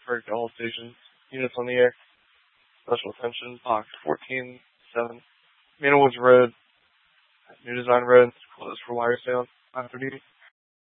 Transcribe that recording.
Pittsburgh to all stations. Units on the air. Special attention. Box 14-7. Manor Woods Road. New Design Road. Closed for wire sale. After duty.